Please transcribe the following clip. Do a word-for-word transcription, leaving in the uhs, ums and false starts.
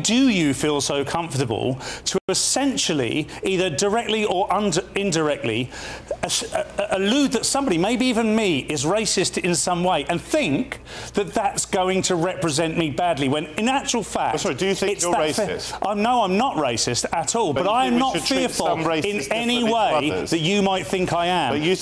do you feel so comfortable to essentially, either directly or under, indirectly, allude that somebody, maybe even me, is racist in some way, and think that that's going to represent me badly, when in actual fact... Oh, sorry, do you think it's you're that racist? I know I'm not racist at all, but, but I am we not should treat fearful some racists in any differently to way others. that you might think I am. But you